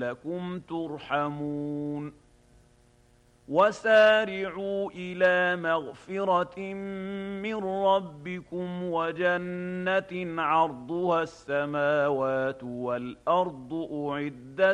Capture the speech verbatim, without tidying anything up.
لَعَلَّكُمْ تُرْحَمُونَ وَسَارِعُوا إِلَىٰ مَغْفِرَةٍ مِّن رَّبِّكُمْ وَجَنَّةٍ عَرْضُهَا السَّمَاوَاتُ وَالْأَرْضُ أُعِدَّتْ